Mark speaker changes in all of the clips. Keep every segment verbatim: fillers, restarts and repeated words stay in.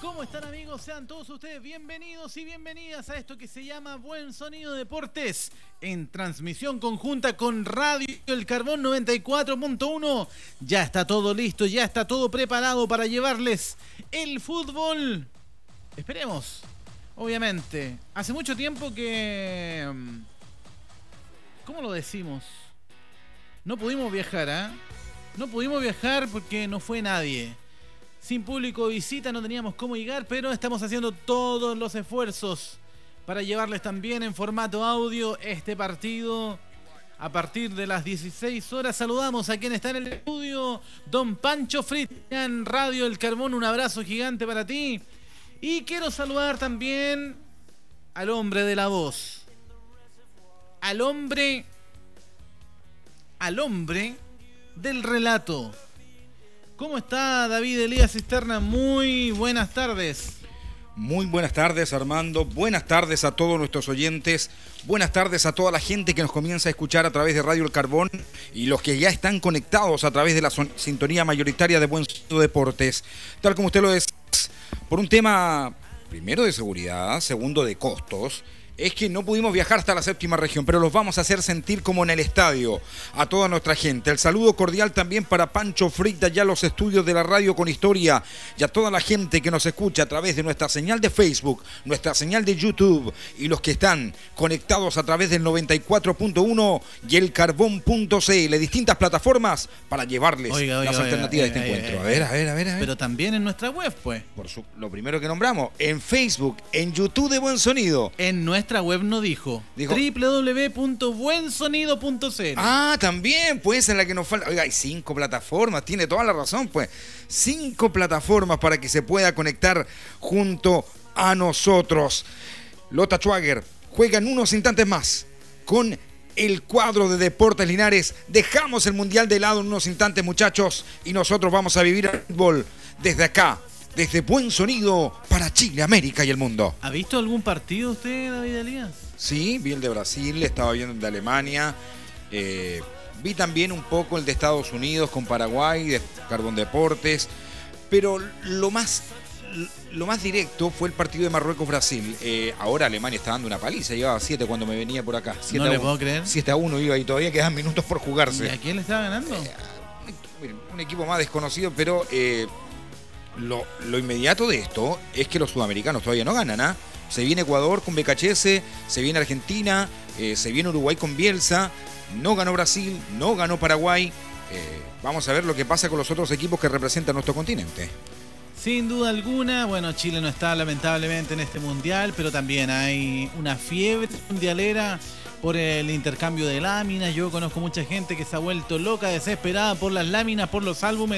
Speaker 1: ¿Cómo están, amigos? Sean todos ustedes bienvenidos y bienvenidas a esto que se llama Buen Sonido Deportes, en transmisión conjunta con Radio El Carbón noventa y cuatro punto uno. Ya está todo listo, ya está todo preparado para llevarles el fútbol. Esperemos, obviamente. Hace mucho tiempo que... ¿Cómo lo decimos? No pudimos viajar, ¿ah? ¿eh? No pudimos viajar porque no fue nadie. Sin público visita no teníamos cómo llegar, pero estamos haciendo todos los esfuerzos para llevarles también en formato audio este partido. A partir de las dieciséis horas saludamos a quien está en el estudio, don Pancho Fritz, en Radio El Carbón. Un abrazo gigante para ti. Y quiero saludar también al hombre de la voz. Al hombre... Al hombre del relato. ¿Cómo está David Elías Cisterna? Muy buenas tardes.
Speaker 2: Muy buenas tardes, Armando. Buenas tardes a todos nuestros oyentes. Buenas tardes a toda la gente que nos comienza a escuchar a través de Radio El Carbón y los que ya están conectados a través de la son- sintonía mayoritaria de Buen Sonido Deportes. Tal como usted lo decía, por un tema, primero de seguridad, segundo de costos, es que no pudimos viajar hasta la séptima región, pero los vamos a hacer sentir como en el estadio a toda nuestra gente. El saludo cordial también para Pancho Frita, allá en los estudios de la Radio con Historia, y a toda la gente que nos escucha a través de nuestra señal de Facebook, nuestra señal de YouTube, y los que están conectados a través del noventa y cuatro punto uno y el carbón punto c l, distintas plataformas para llevarles
Speaker 1: Oiga, oiga,
Speaker 2: las
Speaker 1: oiga,
Speaker 2: alternativas
Speaker 1: oiga,
Speaker 2: de este
Speaker 1: oiga,
Speaker 2: encuentro.
Speaker 1: oiga,
Speaker 2: A ver, a ver, a ver, a ver.
Speaker 1: Pero también en nuestra web, pues.
Speaker 2: Por su, lo primero que nombramos, en Facebook, en YouTube de Buen Sonido.
Speaker 1: En nuestra web no dijo,
Speaker 2: Dijo
Speaker 1: doble u doble u doble u punto buen sonido punto c l.
Speaker 2: Ah, también, pues en la que nos falta. Oiga, hay cinco plataformas, tiene toda la razón, pues. Cinco plataformas para que se pueda conectar junto a nosotros. Lota Schwager juega en unos instantes más con el cuadro de Deportes Linares. Dejamos el Mundial de lado en unos instantes, muchachos, y nosotros vamos a vivir el fútbol desde acá, desde Buen Sonido para Chile, América y el mundo.
Speaker 1: ¿Ha visto algún partido usted, David Elías?
Speaker 2: Sí, vi el de Brasil, estaba viendo el de Alemania, eh, vi también un poco el de Estados Unidos con Paraguay, de Carbón Deportes, pero lo más, lo más directo fue el partido de Marruecos-Brasil. Eh, ahora Alemania está dando una paliza, llevaba siete cuando me venía por acá.
Speaker 1: No le puedo creer.
Speaker 2: siete a uno iba y todavía quedan minutos por jugarse.
Speaker 1: ¿Y a quién le estaba ganando?
Speaker 2: Eh, un equipo más desconocido, pero eh, lo, lo inmediato de esto es que los sudamericanos todavía no ganan, ¿ah? ¿eh? Se viene Ecuador con B K H S, se viene Argentina, eh, se viene Uruguay con Bielsa, no ganó Brasil, no ganó Paraguay. Eh, vamos a ver lo que pasa con los otros equipos que representan nuestro continente.
Speaker 1: Sin duda alguna, bueno, Chile no está lamentablemente en este mundial, pero también hay una fiebre mundialera por el intercambio de láminas. Yo conozco mucha gente que se ha vuelto loca, desesperada por las láminas, por los álbumes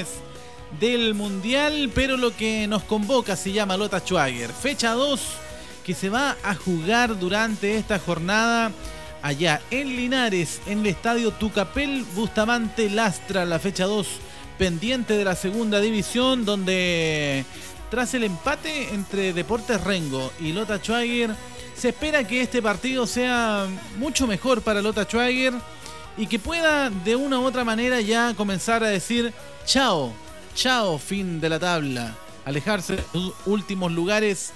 Speaker 1: del mundial, pero lo que nos convoca se llama Lota Schwager. Fecha dos, que se va a jugar durante esta jornada allá en Linares, en el estadio Tucapel Bustamante Lastra, la fecha dos, pendiente de la segunda división, donde tras el empate entre Deportes Rengo y Lota Schwager, se espera que este partido sea mucho mejor para Lota Schwager y que pueda de una u otra manera ya comenzar a decir chao, chao, fin de la tabla, alejarse de los últimos lugares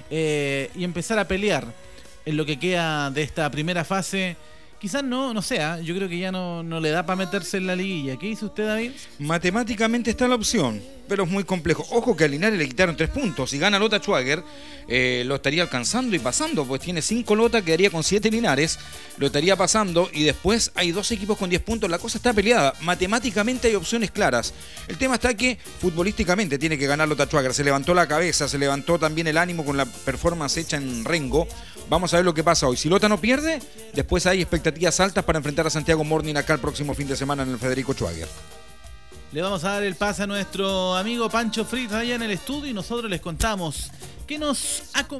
Speaker 1: eh, y empezar a pelear en lo que queda de esta primera fase. Quizás no, no sea, yo creo que ya no, no le da para meterse en la liguilla. ¿Qué dice usted, David?
Speaker 2: Matemáticamente está la opción, pero es muy complejo. Ojo que a Linares le quitaron tres puntos. Si gana Lota Schwager, eh, lo estaría alcanzando y pasando, pues tiene cinco Lota, quedaría con siete Linares, lo estaría pasando y después hay dos equipos con diez puntos. La cosa está peleada. Matemáticamente hay opciones claras. El tema está que futbolísticamente tiene que ganar Lota Schwager. Se levantó la cabeza, se levantó también el ánimo con la performance hecha en Rengo. Vamos a ver lo que pasa hoy. Si Lota no pierde, después hay expectativas altas para enfrentar a Santiago Morning acá el próximo fin de semana en el Federico Schwager.
Speaker 1: Le vamos a dar el pase a nuestro amigo Pancho Fritz allá en el estudio y nosotros les contamos que nos acompaña.